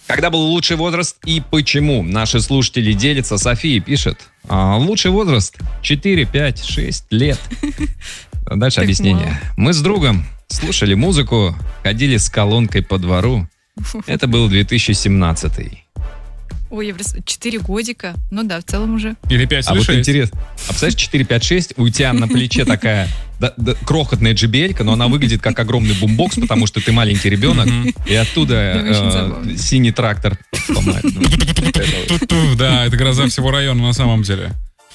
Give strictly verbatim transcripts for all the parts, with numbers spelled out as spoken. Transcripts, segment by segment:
Когда был лучший возраст и почему? Наши слушатели делятся. София пишет. А, лучший возраст четыре, пять, шесть лет. Дальше объяснение. Мы с другом слушали музыку, ходили с колонкой по двору. Это был две тысячи семнадцатый. Ой, я просто... четыре годика. Ну да, в целом уже. Или пять, а или вот шесть. Интересно. А представляешь, четыре, пять, шесть, у тебя на плече такая да, да, крохотная джи би эл-ка, но она выглядит как огромный бумбокс, потому что ты маленький ребенок, и оттуда э, синий трактор. Да, это гроза всего района на самом деле.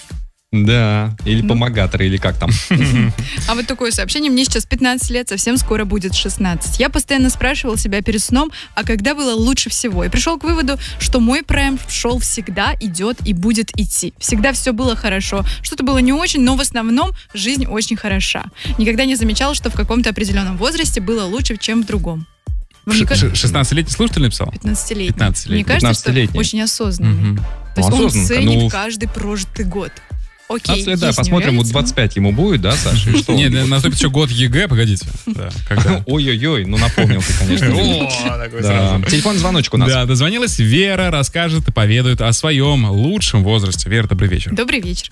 Да, или ну. помогаторы, или как там. А вот такое сообщение. Мне сейчас пятнадцать лет, совсем скоро будет шестнадцать. Я постоянно спрашивал себя перед сном, а когда было лучше всего? И пришел к выводу, что мой прайм шел всегда, идет и будет идти. Всегда все было хорошо. Что-то было не очень, но в основном жизнь очень хороша. Никогда не замечал, что в каком-то определенном возрасте было лучше, чем в другом. шестнадцатилетний слушатель написал? пятнадцатилетний. пятнадцатилетний. Мне кажется, что очень осознанный. Угу. То есть ну, он ценит ну... каждый прожитый год. Окей, лет, да, посмотрим, вот двадцать пять ему будет, да, Саша? Не, наступит еще год ЕГЭ, погодите. Ой-ой-ой, ну напомнил ты, конечно. Телефон звоночек у нас. Да, дозвонилась Вера, расскажет и поведает о своем лучшем возрасте. Вера, добрый вечер. Добрый вечер.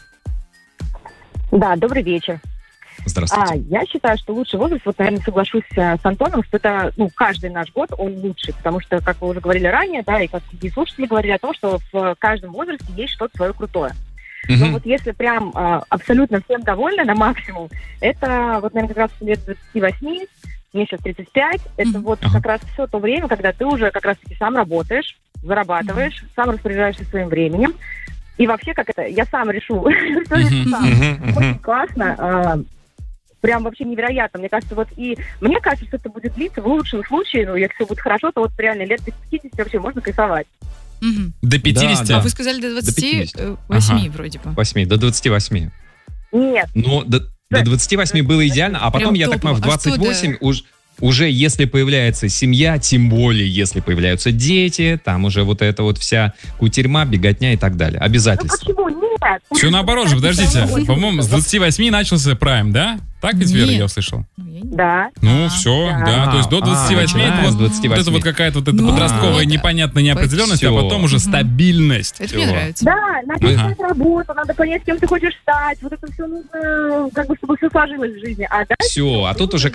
Да, добрый вечер. Здравствуйте. А, я считаю, что лучший возраст, вот, наверное, соглашусь с Антоном, что это, ну, каждый наш год, он лучший, потому что, как вы уже говорили ранее, да, и как и слушатели говорили о том, что в каждом возрасте есть что-то свое крутое. Но mm-hmm. вот если прям а, абсолютно всем довольны на максимум, это вот, наверное, как раз лет двадцати восьми, мне сейчас тридцать пять, это mm-hmm. вот uh-huh. как раз все то время, когда ты уже как раз-таки сам работаешь, зарабатываешь, mm-hmm. сам распоряжаешься своим временем. И вообще, как это, я сам решу, что решу сам. Очень классно, прям вообще невероятно. Мне кажется, вот и мне кажется, что это будет длиться в лучшем случае, ну, если все будет хорошо, то вот реально лет до пятидесяти вообще можно кайфовать. Угу. До пятидесяти? Да, да. А вы сказали до двадцати восьми ага. вроде бы. восьми, до двадцати восьми. Нет. Ну, до, до двадцати восьми было идеально, а потом, Прям я топово. так понимаю, в двадцать восемь а уж, уже если появляется семья, тем более если появляются дети, там уже вот эта вот вся кутерьма, беготня и так далее. Обязательства. Ну, почему? Нет. Все наоборот же, подождите. По-моему, с двадцати восьми начался прайм, да? Так ведь, Вера, я услышал? Да. Ну, а, все, да. да. То есть до двадцати восьми, а, это вот, двадцати восьми. Вот это вот какая-то вот эта ну, подростковая да. непонятная неопределенность, все. А потом уже стабильность. Это мне нравится. Да, надо ага. искать работу, надо понять, кем ты хочешь стать. Вот это все нужно, как бы, чтобы все сложилось в жизни. А дальше все, а тут уже